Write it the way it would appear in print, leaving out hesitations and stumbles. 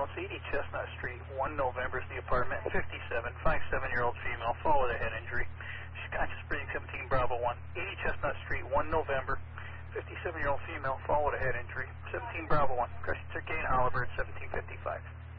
ambulance, 80 Chestnut Street, 1 November is the apartment, 57-year-old female, fall with a head injury. She's conscious, breathing, 17 Bravo 1, 80 Chestnut Street, 1 November, 57-year-old female, fall with a head injury, 17 Bravo 1, Crescent Circane, Oliver at 1755.